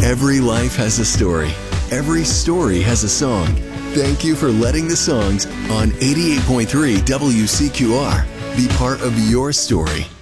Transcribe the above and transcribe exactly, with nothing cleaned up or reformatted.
Every life has a story. Every story has a song. Thank you for letting the songs on eighty-eight point three W C Q R be part of your story.